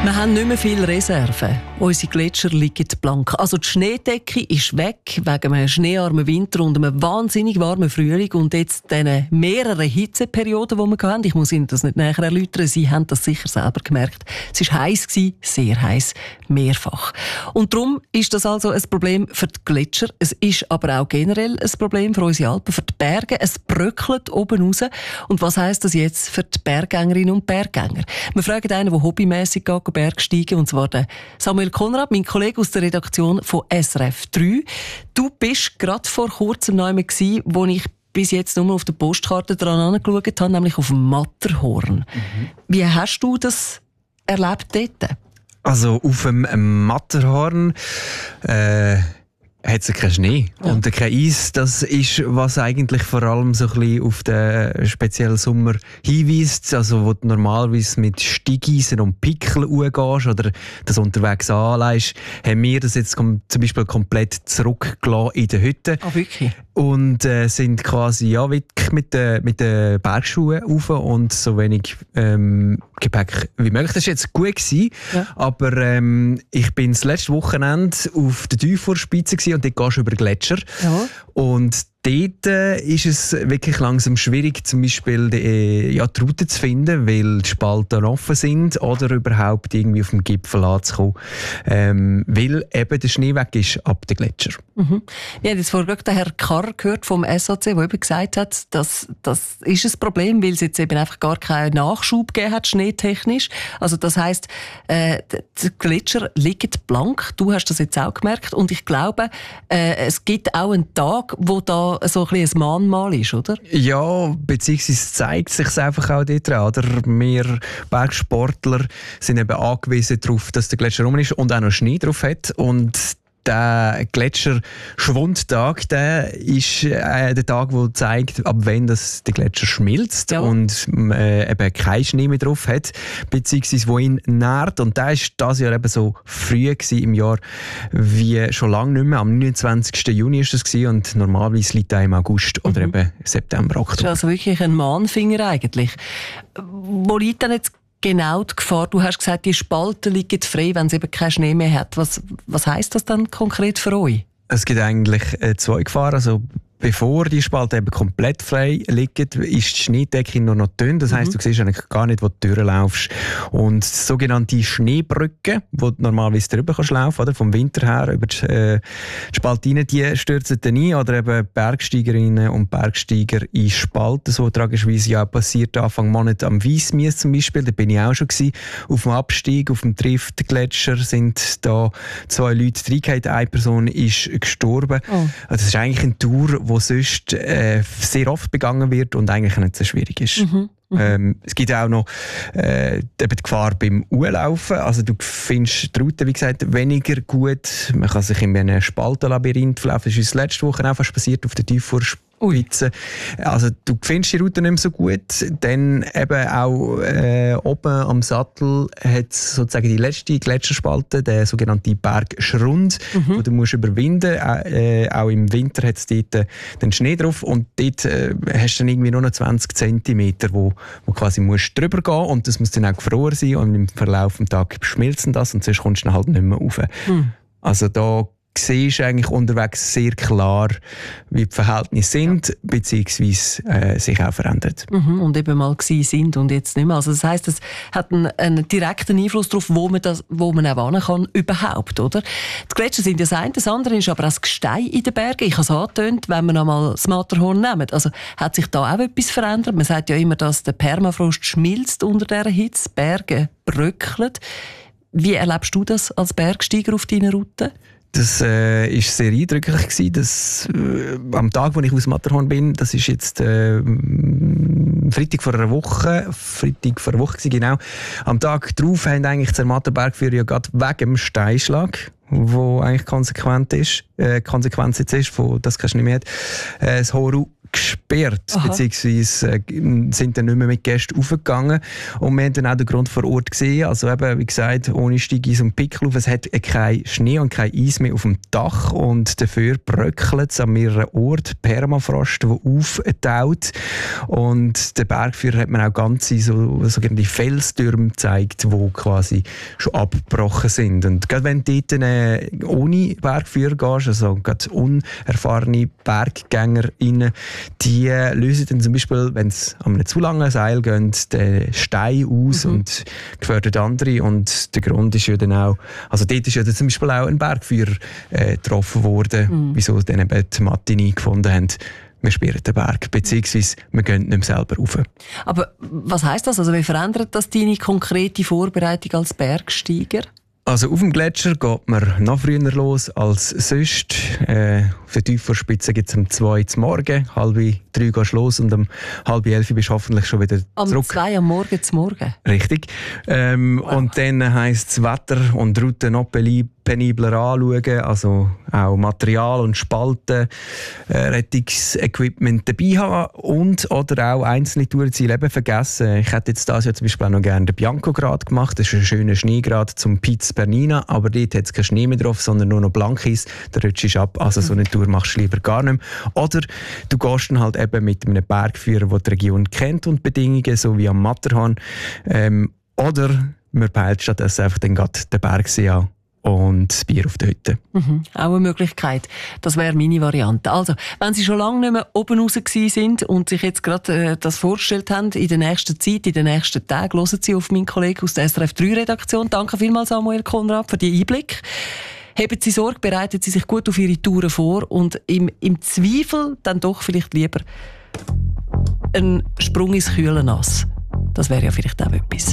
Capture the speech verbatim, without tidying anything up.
Wir haben nicht mehr viele Reserven. Unsere Gletscher liegen blank. Also die Schneedecke ist weg wegen einem schneearmen Winter und einem wahnsinnig warmen Frühling und jetzt diesen mehreren Hitzeperioden, die wir hatten. Ich muss Ihnen das nicht näher erläutern. Sie haben das sicher selber gemerkt. Es war heiß, sehr heiß, mehrfach. Und darum ist das also ein Problem für die Gletscher. Es ist aber auch generell ein Problem für unsere Alpen, für die Berge. Es bröckelt oben raus. Und was heisst das jetzt für die Berggängerinnen und Berggänger? Wir fragen einen, der hobbymässig geht, Bergsteigen, und zwar den Samuel Konrad, mein Kollege aus der Redaktion von S R F drei. Du bist gerade vor kurzem noch einmal gewesen, wo ich bis jetzt nur auf der Postkarte dran angeschaut habe, nämlich auf dem Matterhorn. Mhm. Wie hast du das erlebt dort? Also auf dem Matterhorn äh, hat es keinen Schnee ja. und kein Eis. Das ist, was eigentlich vor allem so ein bisschen auf den speziellen Sommer hinweist. Also wo du normalerweise mit Steigeisen und Pickeln umgehst oder das unterwegs anlegst, haben wir das jetzt zum Beispiel komplett zurückgelassen in der Hütte. Ah, wirklich? Und äh, sind quasi ja, wirklich mit den mit den Bergschuhen rauf und so wenig ähm, Gepäck wie möglich. Das war jetzt gut gewesen, ja. aber ähm, ich bin das letzte Wochenende auf der Teuforspitze und dort gehst du über Gletscher. Ja. Und dort äh, ist es wirklich langsam schwierig, zum Beispiel die, äh, ja, die Route zu finden, weil die Spalten offen sind oder überhaupt irgendwie auf dem Gipfel anzukommen. Ähm, weil eben der Schnee weg ist ab den Gletscher. Mhm. Wir haben jetzt vorhin den Herrn Karr gehört vom S A C, der eben gesagt hat, dass das ist ein Problem, weil es jetzt eben einfach gar keinen Nachschub gegeben hat, schneetechnisch. Also das heisst, äh, die Gletscher liegen blank. Du hast das jetzt auch gemerkt. Und ich glaube, äh, es gibt auch einen Tag, wo da so ein bisschen ein Mahnmal ist, oder? Ja, beziehungsweise zeigt sich es einfach auch dort dran, oder? Wir Bergsportler sind eben angewiesen darauf, dass der Gletscher rum ist und auch noch Schnee drauf hat. Und der Gletscherschwundtag, der ist äh, der Tag, der zeigt, ab wann das der Gletscher schmilzt ja. und äh, eben keinen Schnee mehr drauf hat, beziehungsweise wo ihn nährt. Und der war dieses Jahr eben so früh im Jahr wie schon lange nicht mehr. Am neunundzwanzigsten Juni war das gewesen, und normalerweise liegt er im August mhm. oder eben September, Oktober. Das ist also wirklich ein Mahnfinger eigentlich. Wo liegt denn jetzt genau die Gefahr? Du hast gesagt, die Spalten liegen frei, wenn es eben keinen Schnee mehr hat. Was, was heisst das dann konkret für euch? Es gibt eigentlich äh, zwei Gefahren. Also, bevor die Spalten eben komplett frei liegen, ist die Schneedecke nur noch dünn. Das heisst, mhm. du siehst eigentlich gar nicht, wo du durchlaufst. Und sogenannte Schneebrücken, wo du normalerweise drüber kannst laufen, oder vom Winter her über die, äh, die Spalten, die stürzen dann ein. Oder eben Bergsteigerinnen und Bergsteiger in Spalten. So tragischerweise ja passiert Anfang Monat am Weissmies zum Beispiel. Da bin ich auch schon gewesen. Auf dem Abstieg, auf dem Triftgletscher sind da zwei Leute reingefallen. Eine Person ist gestorben. Oh. Das ist eigentlich eine Tour, wo sonst äh, sehr oft begangen wird und eigentlich nicht so schwierig ist. Mhm, ähm, es gibt auch noch äh, die Gefahr beim Urlaufen. Also du findest die Route, wie gesagt, weniger gut. Man kann sich in einem Spaltenlabyrinth verlaufen. Das ist uns letzte Woche auch fast passiert auf der Teuforspitze. Also du findest die Route nicht mehr so gut. Dann eben auch äh, oben am Sattel hat es sozusagen die letzte Gletscherspalte, der sogenannte Bergschrund, mhm. wo du musst überwinden. Äh, auch im Winter hat es dort äh, den Schnee drauf und dort äh, hast du dann irgendwie nur noch zwanzig Zentimeter, wo, wo quasi musst drüber gehen, und das muss dann auch gefroren sein und im Verlauf des Tages schmilzt das und sonst kommst du dann halt nicht mehr rauf. Mhm. Also da siehst du eigentlich unterwegs sehr klar, wie die Verhältnisse sind, ja. beziehungsweise äh, sich auch verändert. Mhm, und eben mal gewesen sind und jetzt nicht mehr. Also das heisst, es hat einen, einen direkten Einfluss darauf, wo man, das, wo man auch hin kann, überhaupt, oder? Die Gletscher sind ja das eine, das andere ist aber auch das Gestein in den Bergen. Ich habe es angetönt, wenn wir noch mal das Matterhorn nehmen. Also hat sich da auch etwas verändert? Man sagt ja immer, dass der Permafrost schmilzt unter dieser Hitze, Berge bröckeln. Wie erlebst du das als Bergsteiger auf deiner Route? Das äh, ist sehr eindrücklich gewesen, dass äh, am Tag, wo ich aus Matterhorn bin, das ist jetzt äh, Freitag vor einer Woche, Freitag vor einer Woche gewesen, genau. Am Tag darauf haben eigentlich die Zermatt-Bergführer ja gerade wegen dem Steinschlag, wo eigentlich konsequent ist, äh, Konsequenz jetzt ist, von das kannst du nicht mehr, äh, das Horu gesperrt, Aha. beziehungsweise äh, sind dann nicht mehr mit Gästen raufgegangen. Und wir haben dann auch den Grund vor Ort gesehen. Also eben, wie gesagt, ohne Steigeis und Pickel auf. Es hat kein Schnee und kein Eis mehr auf dem Dach und dafür bröckelt es an mehreren Orten Permafrost, der auftaut. Und der Bergführer hat mir auch ganze so, sogenannte Felstürme gezeigt, die quasi schon abgebrochen sind. Und gerade wenn du dort äh, ohne Bergführer gehst, also gerade unerfahrene BerggängerInnen, die äh, lösen dann zum Beispiel, wenn es an einem zu langen Seil geht, den Stein aus mhm. und gefährdet andere. Und der Grund ist ja dann auch, also dort ist ja dann zum Beispiel auch ein Bergführer äh, getroffen worden, mhm. wieso sie dann eben die Martini gefunden haben. Wir sperren den Berg, beziehungsweise wir gehen nicht mehr selber rauf. Aber was heisst das? Also wie verändert das deine konkrete Vorbereitung als Bergsteiger? Also auf dem Gletscher geht man noch früher los als sonst. Äh, auf der Teufelspitze gibt es um zwei Uhr morgen, halb drei gehst du los und um halb elf bist du hoffentlich schon wieder um zurück. Um zwei am Morgen zum Morgen? Richtig. Ähm, wow. Und dann heisst es Wetter und Route noch penibler anschauen, also auch Material und Spalten, äh, Rettungsequipment dabei haben und oder auch einzelne Tourziele eben vergessen. Ich hätte jetzt das Jahr zum Beispiel auch noch gerne den Biancograd gemacht, das ist ein schöner Schneegrad zum Piz Bernina, aber dort hat es keinen Schnee mehr drauf, sondern nur noch Blankis, da rutschst du ab, also so eine Tour machst du lieber gar nicht mehr. Oder du gehst dann halt eben mit einem Bergführer, der die Region kennt und die Bedingungen, so wie am Matterhorn, ähm, oder man peilt stattdessen einfach dann gerade den Bergsee an und das Bier auf der Hütte. Mhm, auch eine Möglichkeit. Das wäre meine Variante. Also, wenn Sie schon lange nicht mehr oben raus gewesen sind und sich jetzt gerade äh, das vorgestellt haben, in der nächsten Zeit, in den nächsten Tagen, hören Sie auf meinen Kollegen aus der S R F drei Redaktion. Danke vielmals, Samuel Konrad, für die Einblick. Haben Sie Sorge, bereiten Sie sich gut auf Ihre Touren vor und im, im Zweifel dann doch vielleicht lieber einen Sprung ins kühle Nass. Das wäre ja vielleicht auch etwas.